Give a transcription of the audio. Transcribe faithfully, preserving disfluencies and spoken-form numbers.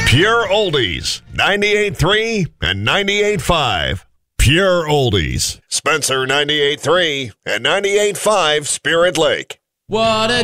Pure Oldies, ninety-eight point three and ninety-eight point five. Pure Oldies. Spencer ninety-eight point three and ninety-eight point five Spirit Lake. What a